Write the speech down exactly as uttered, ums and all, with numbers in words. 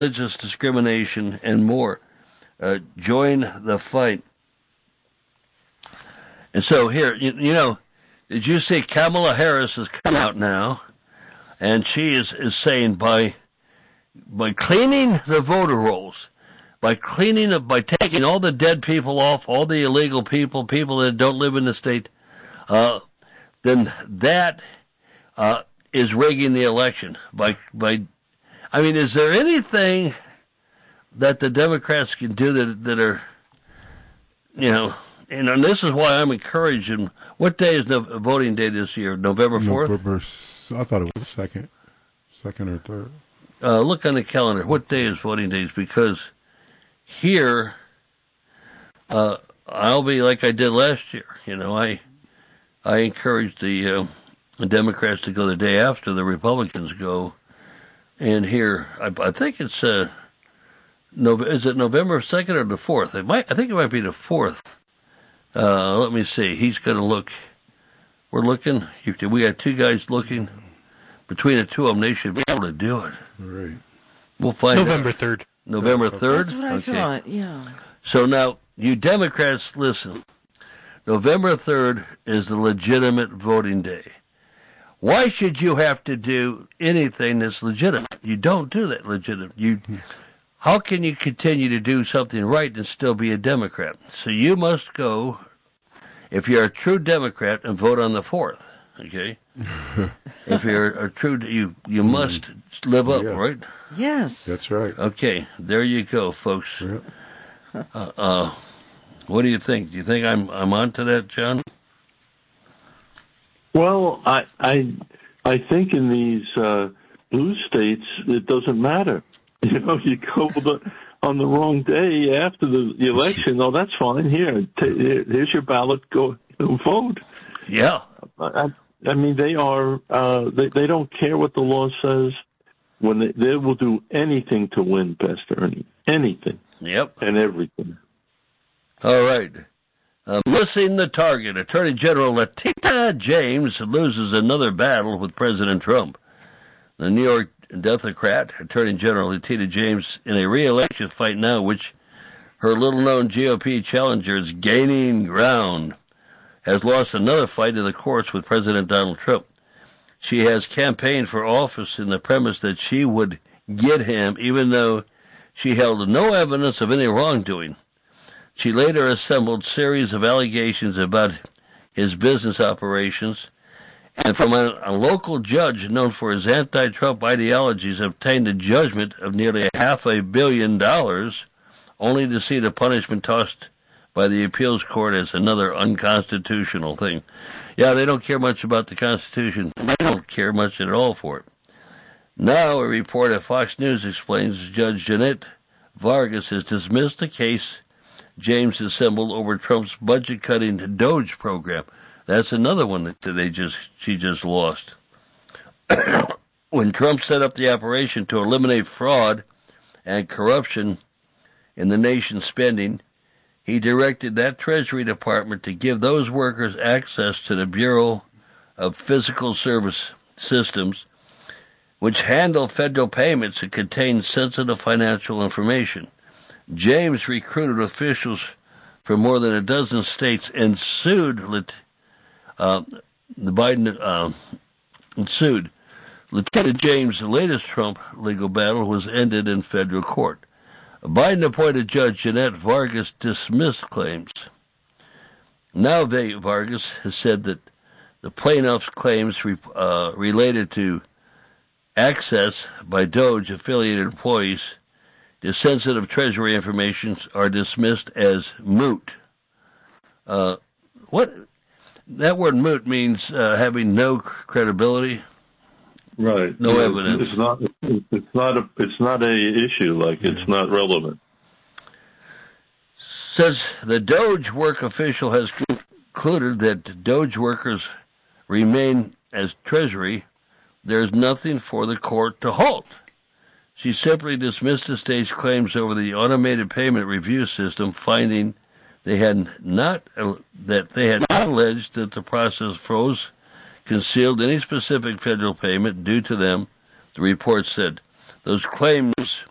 religious discrimination, and more. Uh, join the fight. And so here, you, you know, did you see Kamala Harris has come out now, and she is, is saying by by cleaning the voter rolls, by cleaning up, by taking all the dead people off, all the illegal people, people that don't live in the state, uh, then that uh, is rigging the election. By by, I mean, is there anything that the Democrats can do that that are, you know, and, and this is why I'm encouraging. What day is no, voting day this year? November fourth? November, I thought it was second, second or third. Uh, look on the calendar. What day is voting days? Because here, uh, I'll be like I did last year. You know, I I encourage the, uh, the Democrats to go the day after the Republicans go. And here, I, I think it's uh, no, is it November second or the fourth? It might. I think it might be the fourth. Uh, let me see. He's going to look. We're looking. We got two guys looking. Between the two of them, they should be able to do it. Right. We'll find November out. third. November third? That's what I okay. thought, yeah. So now, you Democrats, listen. November third is the legitimate voting day. Why should you have to do anything that's legitimate? You don't do that legitimate. You, how can you continue to do something right and still be a Democrat? So you must go, if you're a true Democrat, and vote on the fourth, okay? If you're a true, you you must live up, yeah. right? Yes. That's right. Okay, there you go, folks. Yep. Uh, uh, what do you think? Do you think I'm I'm onto that, John? Well, I I I think in these uh, blue states it doesn't matter. You know, you go the, on the wrong day after the, the election. Oh, that's fine. Here, t- here's your ballot. Go vote. Yeah. I, I mean, they are. Uh, they they don't care what the law says. When they, they will do anything to win, Pastor Ernie. Anything. Yep. And everything. All right. Uh, missing the target. Attorney General Letitia James loses another battle with President Trump. The New York Democrat, Attorney General Letitia James, in a re-election fight now, which her little-known G O P challenger is gaining ground, has lost another fight in the courts with President Donald Trump. She has campaigned for office in the premise that she would get him, even though she held no evidence of any wrongdoing. She later assembled a series of allegations about his business operations, and from a, a local judge known for his anti-Trump ideologies, obtained a judgment of nearly half a billion dollars, only to see the punishment tossed by the appeals court as another unconstitutional thing. Yeah, they don't care much about the Constitution. They don't care much at all for it. Now, a report at Fox News explains Judge Jeanette Vargas has dismissed the case James assembled over Trump's budget-cutting DOGE program. That's another one that they just she just lost. When Trump set up the operation to eliminate fraud and corruption in the nation's spending, he directed that Treasury Department to give those workers access to the Bureau of Fiscal Service Systems, which handle federal payments and contain sensitive financial information. James recruited officials from more than a dozen states and sued uh, the Biden uh, and sued. Lieutenant James' latest Trump legal battle was ended in federal court. Biden-appointed Judge Jeanette Vargas dismissed claims. Now Vargas has said that the plaintiff's claims re, uh, related to access by DOGE-affiliated employees to sensitive Treasury information are dismissed as moot. Uh, what that word moot means uh, having no credibility. Right. No yeah, evidence. It's not. It's not a. It's not a issue. Like it's not relevant. Says the DOGE work official has concluded that DOGE workers remain as Treasury. There's nothing for the court to halt. She simply dismissed the state's claims over the automated payment review system, finding they had not uh, that they had not alleged that the process froze, concealed any specific federal payment due to them. The report said those claims